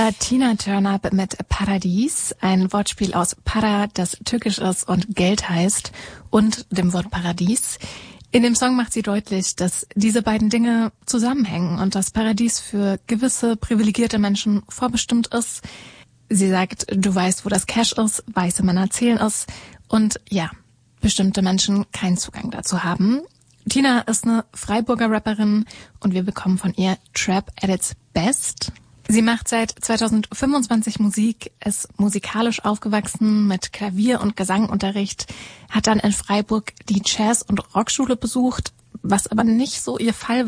Tina Turner mit Paradies, ein Wortspiel aus Para, das türkisch ist und Geld heißt, und dem Wort Paradies. In dem Song macht sie deutlich, dass diese beiden Dinge zusammenhängen und das Paradies für gewisse privilegierte Menschen vorbestimmt ist. Sie sagt, du weißt, wo das Cash ist, weiße Männer zählen es und ja, bestimmte Menschen keinen Zugang dazu haben. Tina ist eine Freiburger Rapperin und wir bekommen von ihr Trap at its best. Sie macht seit 2025 Musik, ist musikalisch aufgewachsen mit Klavier- und Gesangunterricht, hat dann in Freiburg die Jazz- und Rockschule besucht, was aber nicht so ihr Fall